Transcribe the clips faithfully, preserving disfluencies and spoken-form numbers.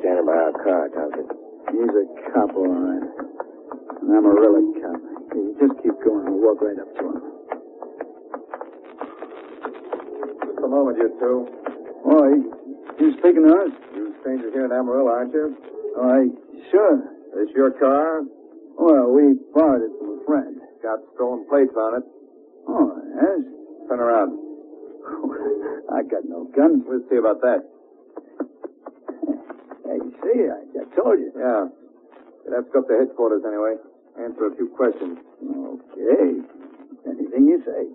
standing by our car, Thompson. He's a cop, all right. An Amarillo cop. Hey, just keep going. I'll walk right up to him. Just a moment, you two. Oh, he, he's speaking to us? You strangers here in Amarillo, aren't you? All right, sure. This your car? Well, we borrowed it from a friend. Got stolen plates on it. Oh, yes? Turn around. I got no gun. We'll see about that. Hey, you see, I, I told you. Yeah. You'd have to go up to headquarters anyway. Answer a few questions. Okay. Anything you say.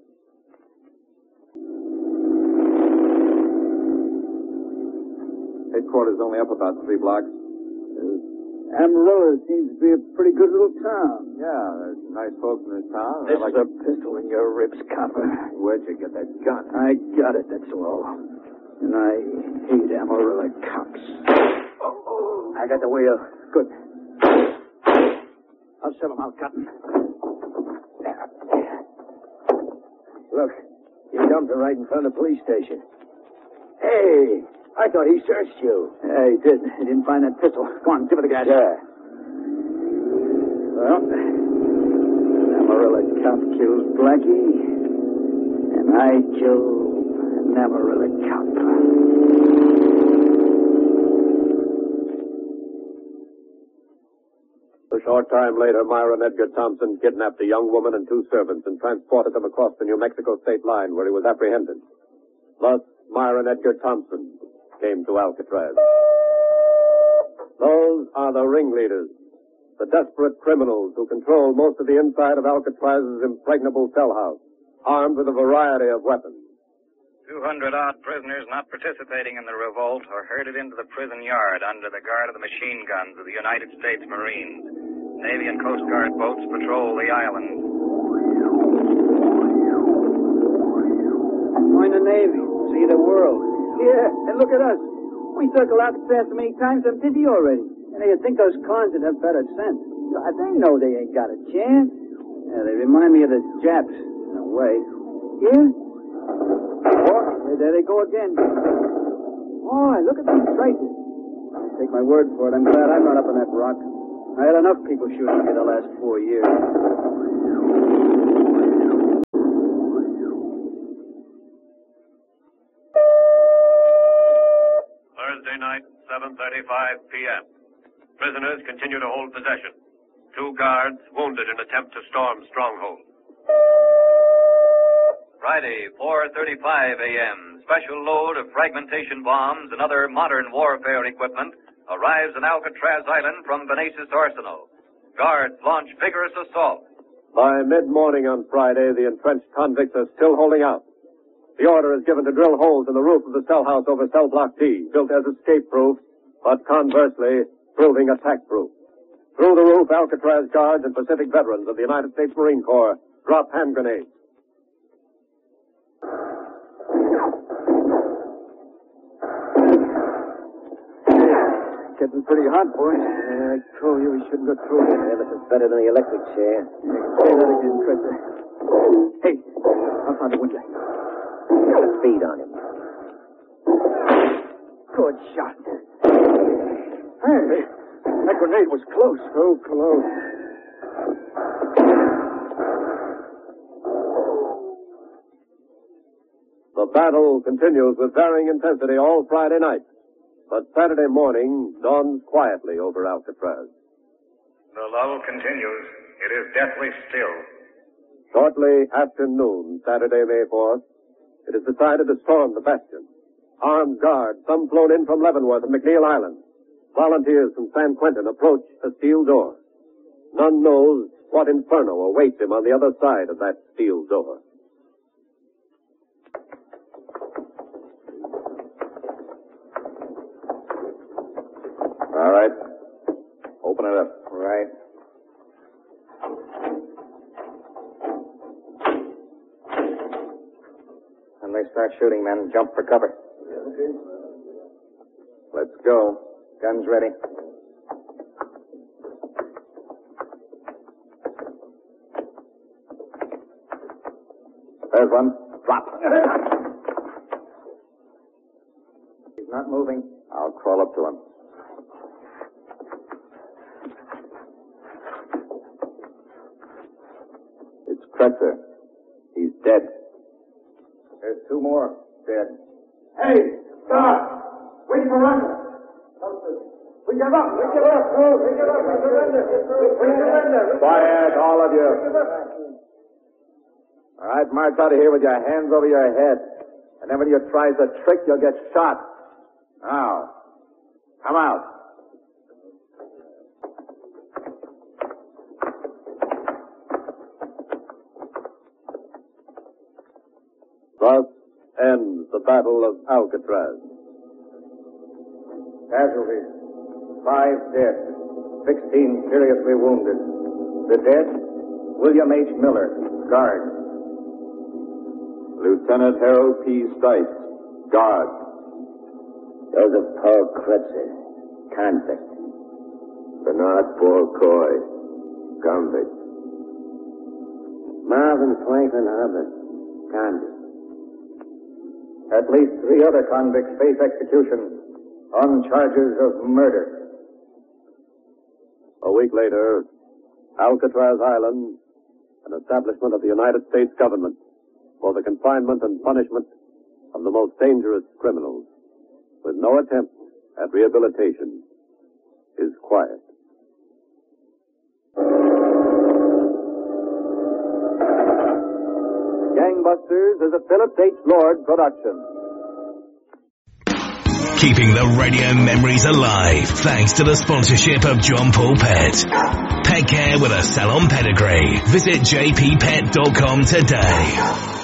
Headquarters only up about three blocks. Uh, Amarillo seems to be a pretty good little town. Yeah, there's nice folks in this town. This like is a pistol in your ribs, copper. Where'd you get that gun? I got it, that's all. And I hate Amarillo cops. Oh, I got the wheel. Good. I'll sell them out, Cotton. Look, you dumped it right in front of the police station. Hey, I thought he searched you. Yeah, he did. He didn't find that pistol. Come on, give it a gas. Yeah. Well, Amarillo cop killed Blackie, and I killed an Amarillo cop. A short time later, Myron Edgar Thompson kidnapped a young woman and two servants and transported them across the New Mexico state line where he was apprehended. Thus, Myron Edgar Thompson came to Alcatraz. Those are the ringleaders, the desperate criminals who control most of the inside of Alcatraz's impregnable cell house, armed with a variety of weapons. Two hundred odd prisoners not participating in the revolt are herded into the prison yard under the guard of the machine guns of the United States Marines. Navy and Coast Guard boats patrol the island. Join the Navy. See the world. Yeah, and look at us. We circle Alcatraz so many times, I'm dizzy already. And you'd think those cons would have better sense. God, they know they ain't got a chance. Yeah, they remind me of the Japs, in a way. Yeah? Oh, there they go again. Oh, look at these traces. Take my word for it. I'm glad I'm not up on that rock. I had enough people shooting me the last four years. Thursday night, seven thirty-five p.m. Prisoners continue to hold possession. Two guards wounded in attempt to storm stronghold. Friday, four thirty-five a.m. Special load of fragmentation bombs and other modern warfare equipment arrives in Alcatraz Island from Benaces Arsenal. Guards launch vigorous assault. By mid-morning on Friday, the entrenched convicts are still holding out. The order is given to drill holes in the roof of the cell house over cell block D, built as escape-proof, but conversely, proving attack-proof. Through the roof, Alcatraz guards and Pacific veterans of the United States Marine Corps drop hand grenades. Getting pretty hot, boys. Yeah, I told you we shouldn't go through here. Yeah, this is better than the electric chair. Yeah, say that again, Cressy. Hey, outside the window. Feed on him. Good shot. Hey, that grenade was close. So close. The battle continues with varying intensity all Friday night. But Saturday morning dawns quietly over Alcatraz. The lull continues. It is deathly still. Shortly after noon, Saturday, May fourth, it is decided to storm the bastion. Armed guards, some flown in from Leavenworth and McNeil Island. Volunteers from San Quentin approach a steel door. None knows what inferno awaits him on the other side of that steel door. All right. Open it up. Right. When they start shooting, men, jump for cover. Let's go. Guns ready. There's one. Drop. He's not moving. I'll crawl up to him. Kretzer. He's dead. There's two more dead. Hey, stop! Wait for us! We give up! We give up! No, we give up! We surrender! We surrender! Quiet, all of you. All right, march out of here with your hands over your head. And then when you tries a trick, you'll get shot. Now, come out. Thus ends the Battle of Alcatraz. Casualties. Five dead. Sixteen seriously wounded. The dead, William H. Miller, guard. Lieutenant Harold P. Stites, guard. Joseph Paul Kretzer, convict. Bernard Paul Coy, convict. Marvin Franklin Hubbard, convict. At least three other convicts face execution on charges of murder. A week later, Alcatraz Island, an establishment of the United States government for the confinement and punishment of the most dangerous criminals, with no attempt at rehabilitation, is quiet. Gangbusters is a Philip H. Lord production. Keeping the radio memories alive thanks to the sponsorship of John Paul Pet. Pet care with a salon pedigree. Visit j p pet dot com today.